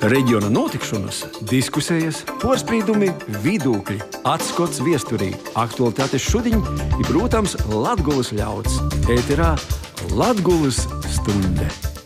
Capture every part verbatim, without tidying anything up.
Reģiona notikšanas, diskusijas, porspīdumi, vidūkļi, atskots viesturī, aktualitātes šudiņ ir, protams, Latgulas ļauds. Ēterā Latgulas stunde.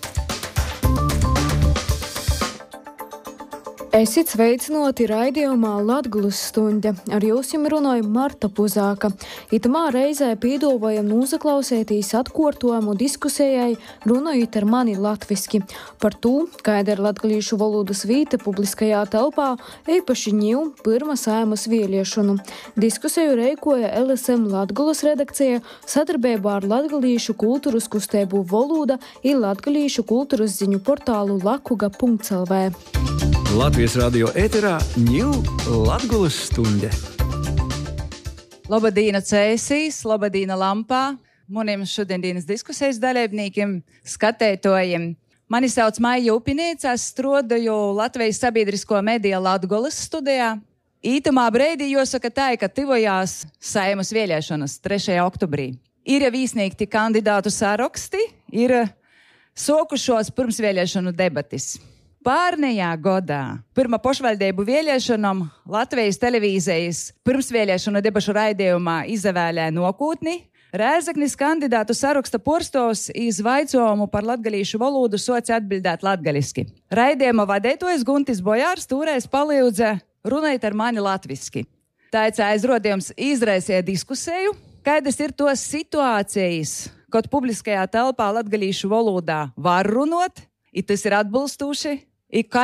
Esiet sveicināti raidījumā Latgulas stunde. Ar jūs jums runāja Marta Puzāka. Itamā reizē pīdolvojam nūsaklausētīs atkortojumu diskusējai, runājot ar mani latviski. Par to, kāda ir latgalīšu valodas vīta publiskajā telpā, eipaši ņiu pirma Saeimas vieliešanu. Diskusēju reikoja L S M Latgulas redakcija sadarbībā ar latgalīšu kultūras kustēbu Voloda ir latgalīšu kultūras ziņu portālu lakuga punkts l v. Latvijas radio ēterā ņiu Latgulas stunde. Labadīna Cēsīs, labadīna Lampā, muniem šodienas diskusijas dalībniekiem, skatētojiem. Mani sauc Maija Upinīca, es strodoju Latvijas sabiedrisko mediju Latgulas studijā. Ītumā breidī jāsaka tā, ka tivojās Saeimas vieliešanas trešajā oktobrī. Ir jau īsniegti kandidātu saraksti, ir sokušos pirmsvieliešanu debatis. Pārnējā gadā pirmā pašvaldību vieliešanom Latvijas televīzijas pirmsvieliešanu debašu raidījumā izavēlē nokūtni. Rēzeknis kandidātu saraksta porstos iz vaicojumu par latgalīšu valodu soci atbildēt latgaliski. Raidījuma vadētojas Guntis Bojārs tūreiz palīdza runāt ar mani latviski. Tāds aizrodījums izraisīja diskusēju, kādas ir tos situācijas, kad publiskajā telpā latgalīšu valodā var runot, i tas ir atbilstūši, i